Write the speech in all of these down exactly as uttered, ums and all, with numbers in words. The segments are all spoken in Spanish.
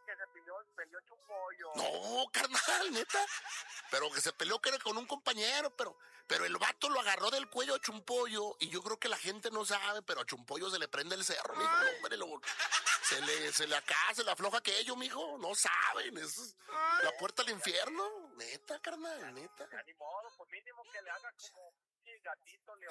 que se peleó, peleó Chumpollo. No, carnal, neta. Pero que se peleó que era con un compañero, pero, pero el vato lo agarró del cuello a Chumpollo y yo creo que la gente no sabe, pero a Chumpollo se le prende el cerro, mijo, hombre, lo, se le, se le acá, se le afloja aquello, mijo, no saben, es la puerta al infierno, neta, carnal, neta. Ya ni modo, pues mínimo que le haga como sí, gatito, león.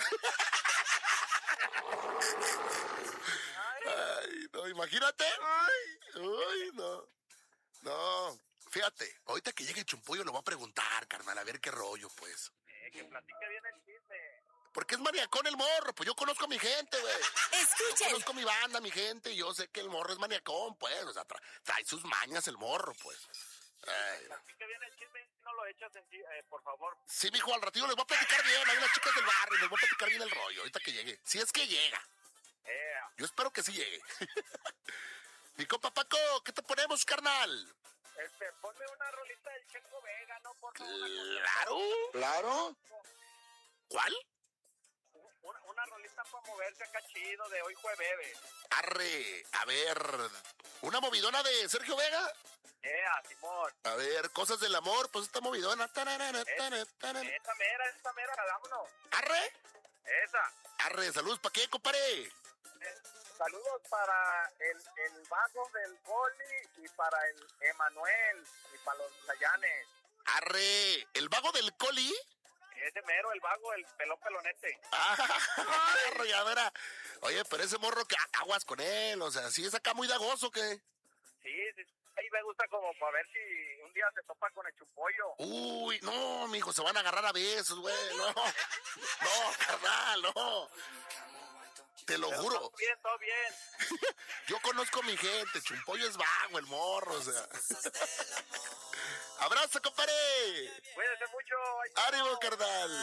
Ay, no, imagínate. Ay, ay, no. No, fíjate, ahorita que llegue Chumpollo lo voy a preguntar, carnal, a ver qué rollo, pues. Eh, que platique bien el chisme. Porque es maniacón el morro, pues yo conozco a mi gente, güey. Escuchen. Yo conozco a mi banda, mi gente, y yo sé que el morro es maniacón, pues. O sea, tra- trae sus mañas el morro, pues. Ay, no. Platique bien el chisme, no lo echas en sí, eh, por favor. Sí, mijo, al ratito les voy a platicar bien. Hay unas chicas del barrio, les voy a platicar bien el rollo, ahorita que llegue. Si es que llega. Eh, Yo espero que sí llegue. Mi compa Paco, ¿qué te ponemos, carnal? este, ponme una rolita del Checo Vega, ¿no? Por favor. Claro. Claro. ¿Cuál? Una, una rolita para moverse acá chido de hoy jueves. Arre, a ver, ¿una movidona de Sergio Vega? Eh, Simón. A ver, cosas del amor, pues esta movidona. Tararara, tarara, tarara. Esa mera, esa mera, vámonos. Arre, Esa. arre, saludos, ¿para qué, compadre? Eh, saludos para el, el vago del Poli y para el Emanuel y para los Sayanes. Arre, el vago del Coli. Ese mero, el vago, el pelón pelonete. Ah, arrolladora. Oye, pero ese morro que aguas con él, o sea, ¿sí es acá muy dagoso que? Sí, sí, ahí me gusta como para ver si un día se topa con el Chumpollo. Uy, no, mijo, se van a agarrar a besos, güey, no. No, carnal, no. Te lo Pero juro. todo bien, todo bien. Yo conozco a mi gente, Chumpollo es vago, el morro, o sea. Abrazo, compadre. Cuídense mucho. Ánimo, carnal.